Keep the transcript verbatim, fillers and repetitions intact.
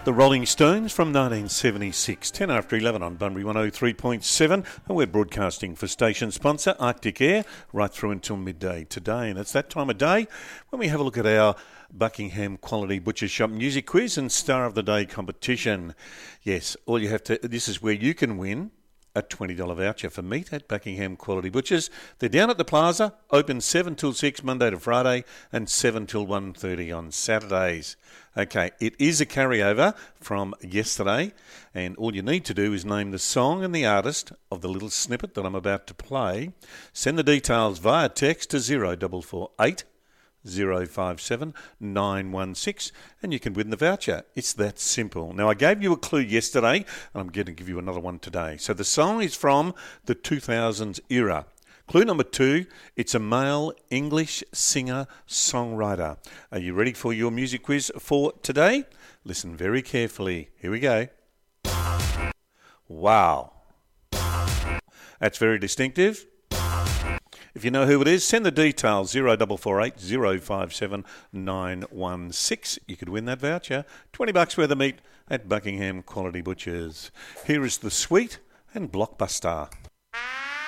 The Rolling Stones from nineteen seventy-six, ten after eleven on Bunbury one oh three point seven, and we're broadcasting for station sponsor Arctic Air right through until midday today. And it's that time of day when we have a look at our Buckingham Quality Butcher Shop Music Quiz and Star of the Day competition. Yes, all you have to, this is where you can win a twenty dollars voucher for meat at Buckingham Quality Butchers. They're down at the Plaza, open seven till six Monday to Friday and seven till one thirty on Saturdays. Okay, it is a carryover from yesterday, and all you need to do is name the song and the artist of the little snippet that I'm about to play. Send the details via text to zero four four eight zero five seven nine one six and you can win the voucher. It's that simple. Now, I gave you a clue yesterday and I'm going to give you another one today. So the song is from the two thousands era. Clue number two, it's a male English singer-songwriter. Are you ready for your music quiz for today? Listen very carefully. Here we go. Wow. That's very distinctive. If you know who it is, send the details, zero four four eight zero five seven nine one six. You could win that voucher. twenty bucks worth of meat at Buckingham Quality Butchers. Here is The Sweet and Blockbuster.